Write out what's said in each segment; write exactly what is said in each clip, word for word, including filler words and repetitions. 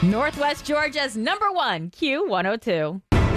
Northwest Georgia's number one, Q one oh two.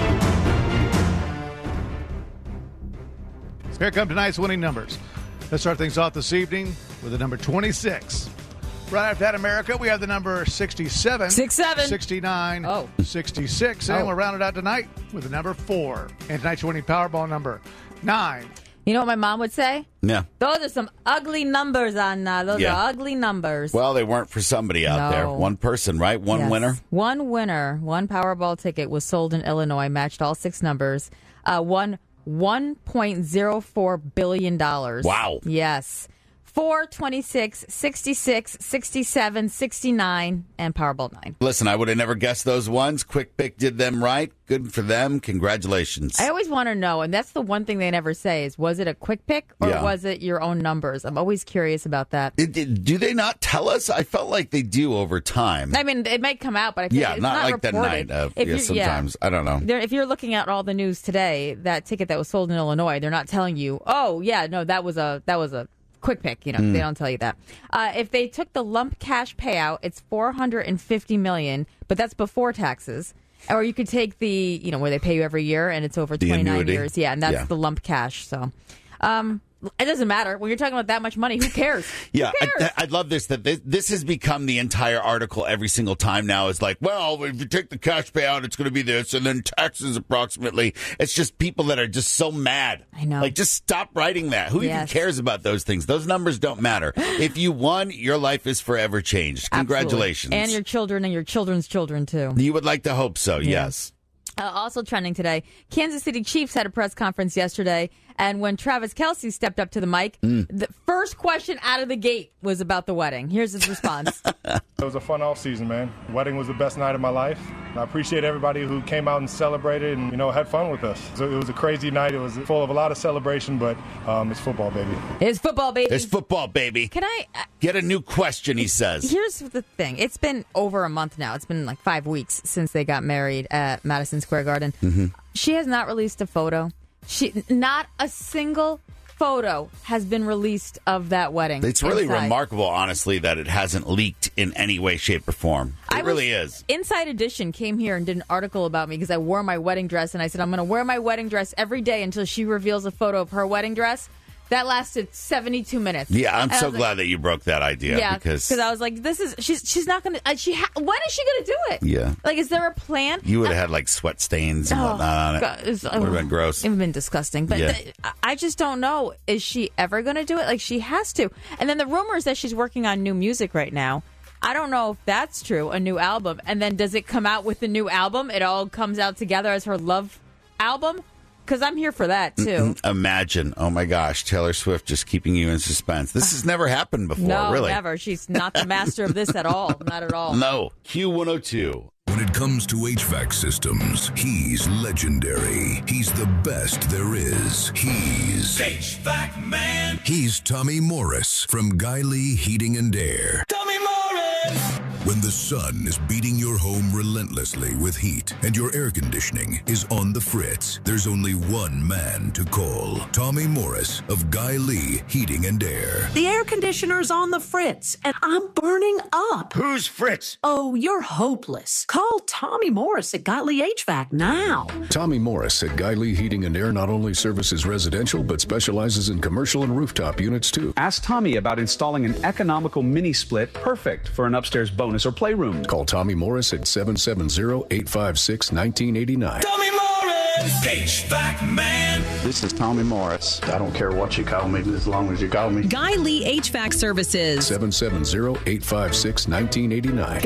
So here come tonight's winning numbers. Let's start things off this evening with the number twenty-six. Right after that, America, we have the number sixty-seven. Six, seven. sixty-nine. Oh. sixty-six. And Oh. we'll round it out tonight with the number four. And tonight's winning Powerball number nine. You know what my mom would say? Yeah. Those are some ugly numbers, Anna. Those Yeah. are ugly numbers. Well, they weren't for somebody out No. there. One person, right? One Yes. winner. One winner. One Powerball ticket was sold in Illinois, matched all six numbers. Uh, won one point oh four billion dollars. Wow. Yes. four, twenty-six, sixty-six, sixty-seven, sixty-nine, and Powerball nine. Listen, I would have never guessed those ones. Quick Pick did them right. Good for them. Congratulations. I always want to know, and that's the one thing they never say, is was it a quick pick or Yeah. was it your own numbers? I'm always curious about that. It- it- do they not tell us? I felt like they do over time. I mean, it might come out, but I think yeah, it's not, not like that reported. night. Uh, If yeah, you- sometimes. I don't know. There, if you're looking at all the news today, that ticket that was sold in Illinois, they're not telling you, oh, yeah, no, that was a that was a quick pick. You know, Mm. they don't tell you that. Uh, if they took the lump cash payout, it's four hundred fifty million dollars, but that's before taxes. Or you could take the, you know, where they pay you every year and it's over The twenty-nine annuity. years. Yeah, and that's Yeah. the lump cash. So um, it doesn't matter. When you're talking about that much money, who cares? Yeah, Who cares? I, I love this. That this, this has become the entire article every single time now. Is like, well, if you take the cash payout, it's going to be this, and then taxes approximately. It's just people that are just so mad. I know. Like, just stop writing that. Who even Yes. cares about those things? Those numbers don't matter. If you won, your life is forever changed. Congratulations. Absolutely. And your children and your children's children, too. You would like to hope so, yes. Uh, also trending today, Kansas City Chiefs had a press conference yesterday, and when Travis Kelce stepped up to the mic, Mm. the first question out of the gate was about the wedding. Here's his response. It was a fun off season, man. Wedding was the best night of my life. And I appreciate everybody who came out and celebrated and, you know, had fun with us. So it was a crazy night. It was full of a lot of celebration, but um, it's football, baby. It's football, baby. It's football, baby. Can I... Uh, Get a new question, he says. Here's the thing. It's been over a month now. It's been like five weeks since they got married at Madison Square Garden. Mm-hmm. She has not released a photo. She Not a single photo has been released of that wedding. It's really inside. remarkable, honestly, that it hasn't leaked in any way, shape, or form. It I was- really is. Inside Edition came here and did an article about me because I wore my wedding dress, and I said I'm going to wear my wedding dress every day until she reveals a photo of her wedding dress. That lasted seventy-two minutes. Yeah, I'm And I so was glad like, that you broke that idea. yeah, because I was like, this is she's she's not going to. She ha- when is she going to do it? Yeah. like is there a plan? you would have had like sweat stains and Oh, whatnot on it. God, it's- Would have been gross. It would have been disgusting. But Yeah. th- I just don't know. Is she ever going to do it? Like, she has to. And then the rumor is that she's working on new music right now. I don't know if that's true, a new album. And then does it come out with the new album? It all comes out together as her love album? Because I'm here for that, too. Imagine, oh my gosh, Taylor Swift just keeping you in suspense. This has never happened before, No, really. never. She's not the master of this at all. Not at all. No. Q one oh two. When it comes to H V A C systems, he's legendary. He's the best there is. He's H V A C Man. He's Tommy Morris from Guy Lee Heating and Air. Tommy Morris. When the sun is beating your home relentlessly with heat and your air conditioning is on the fritz, there's only one man to call. Tommy Morris of Guy Lee Heating and Air. The air conditioner's on the fritz, and I'm burning up. Who's Fritz? Oh, you're hopeless. Call Tommy Morris at Guy Lee H V A C now. Tommy Morris at Guy Lee Heating and Air not only services residential, but specializes in commercial and rooftop units, too. Ask Tommy about installing an economical mini split perfect for an upstairs bonus or playroom. Call Tommy Morris at seven seven zero, eight five six, one nine eight nine. Tommy Morris. H V A C Man. This is Tommy Morris. I don't care what you call me, as long as you call me. Guy Lee H V A C Services. seven seven zero, eight five six, one nine eight nine.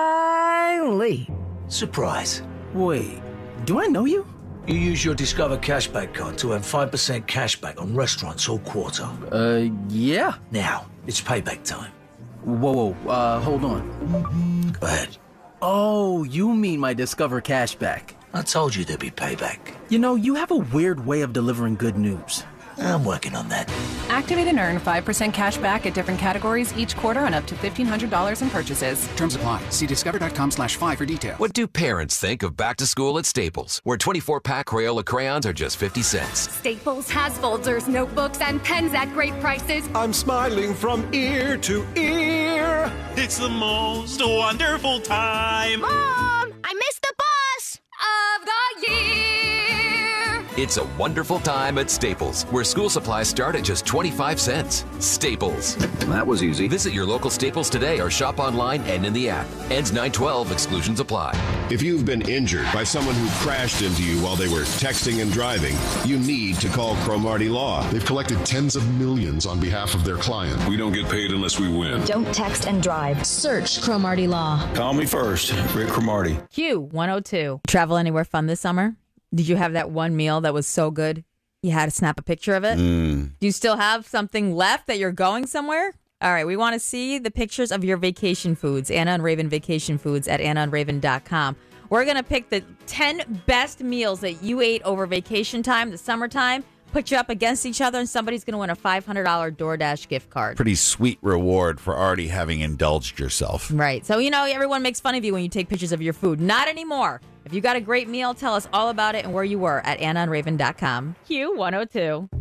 Guy Lee. Surprise. Wait, do I know you? You use your Discover Cashback card to earn five percent cashback on restaurants all quarter. Uh, yeah. Now, it's payback time. Whoa, whoa, uh, hold on. Go ahead. Oh, you mean my Discover Cashback. I told you there'd be payback. You know, you have a weird way of delivering good news. I'm working on that. Activate and earn five percent cash back at different categories each quarter on up to fifteen hundred dollars in purchases. Terms apply. See discover.com slash five for details. What do parents think of back to school at Staples, where twenty-four pack Crayola crayons are just fifty cents? Staples has folders, notebooks, and pens at great prices. I'm smiling from ear to ear. here. It's the most wonderful time. Mom, I missed the bus of the year. It's a wonderful time at Staples, where school supplies start at just twenty-five cents. Staples. That was easy. Visit your local Staples today or shop online and in the app. Ends nine twelve. Exclusions apply. If you've been injured by someone who crashed into you while they were texting and driving, you need to call Cromartie Law. They've collected tens of millions on behalf of their client. We don't get paid unless we win. Don't text and drive. Search Cromartie Law. Call me first, Rick Cromartie. Q one oh two. Travel anywhere fun this summer? Did you have that one meal that was so good you had to snap a picture of it? Mm. Do you still have something left that you're going somewhere? All right, we want to see the pictures of your vacation foods. Anna and Raven Vacation Foods at anna and raven dot com. We're going to pick the ten best meals that you ate over vacation time, the summertime, put you up against each other, and somebody's going to win a five hundred dollars DoorDash gift card. Pretty sweet reward for already having indulged yourself. Right. So, you know, everyone makes fun of you when you take pictures of your food. Not anymore. If you got a great meal, tell us all about it and where you were at anna and raven dot com. Q one oh two.